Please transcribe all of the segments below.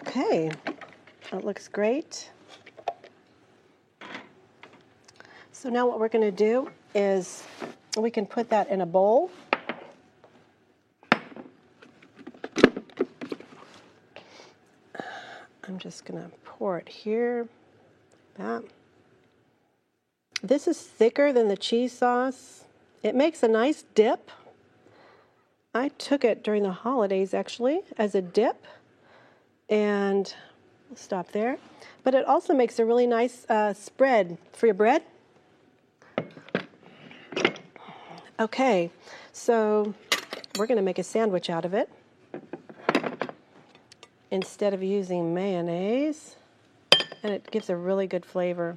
Okay, it looks great. So now what we're going to do is we can put that in a bowl. I'm just going to pour it here. That. This is thicker than the cheese sauce. It makes a nice dip. I took it during the holidays actually as a dip, and we'll stop there. But it also makes a really nice spread for your bread. Okay, so we're going to make a sandwich out of it. Instead of using mayonnaise, and it gives a really good flavor.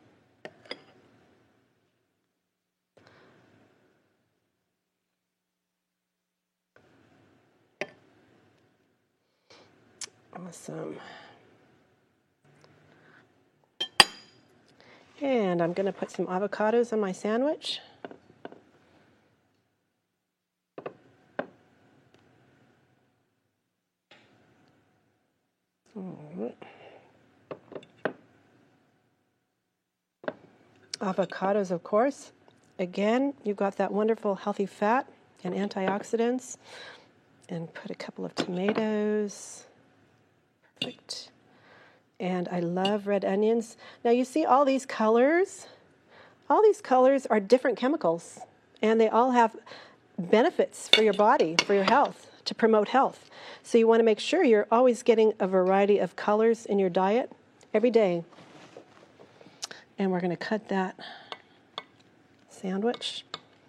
Awesome. And I'm going to put some avocados on my sandwich. Avocados, of course. Again, you've got that wonderful healthy fat and antioxidants. And put a couple of tomatoes. Perfect. And I love red onions. Now you see all these colors? All these colors are different chemicals, and they all have benefits for your body, for your health, to promote health. So you want to make sure you're always getting a variety of colors in your diet every day. And we're going to cut that sandwich.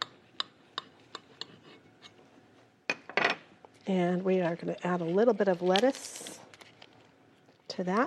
And we are going to add a little bit of lettuce to that.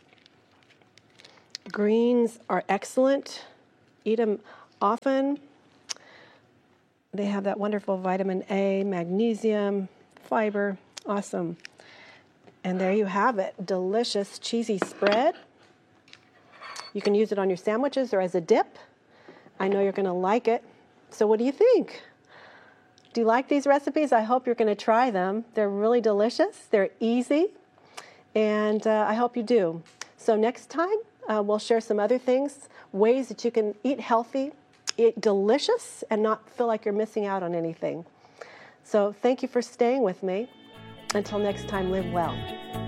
Greens are excellent. Eat them often. They have that wonderful vitamin A, magnesium, fiber. Awesome. And there you have it. Delicious, cheesy spread. You can use it on your sandwiches or as a dip. I know you're going to like it. So what do you think? Do you like these recipes? I hope you're going to try them. They're really delicious. They're easy. And I hope you do. So next time, we'll share some other things, ways that you can eat healthy, eat delicious, and not feel like you're missing out on anything. So thank you for staying with me. Until next time, live well.